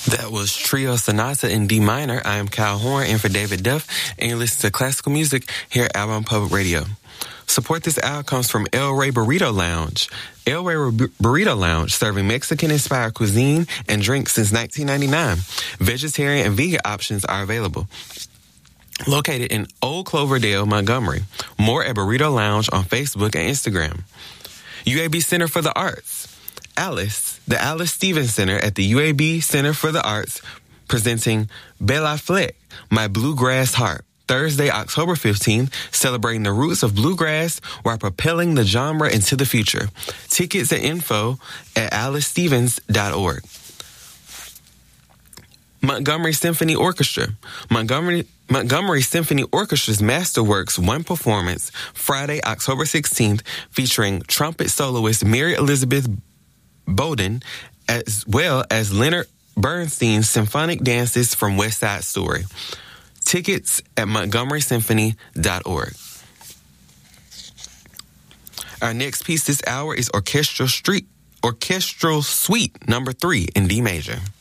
That was Trio Sonata in D minor. I am Kyle Horn in for David Duff, and you listen to classical music here at Alabama Public Radio. Support this hour comes from El Rey Burrito Lounge. El Rey Burrito Lounge, serving Mexican-inspired cuisine and drinks since 1999. Vegetarian and vegan options are available. Located in Old Cloverdale, Montgomery. More at Burrito Lounge on Facebook and Instagram. UAB Center for the Arts. Alice, the Alice Stevens Center at the UAB Center for the Arts, presenting Bella Fleck, My Bluegrass Harp. Thursday, October 15th, celebrating the roots of bluegrass while propelling the genre into the future. Tickets and info at alicestevens.org. Montgomery Symphony Orchestra. Montgomery Symphony Orchestra's Masterworks One Performance, Friday, October 16th, featuring trumpet soloist Mary Elizabeth Bowden, as well as Leonard Bernstein's symphonic dances from West Side Story. Tickets at montgomerysymphony.org. Our next piece this hour is Orchestral Suite number 3 in D major.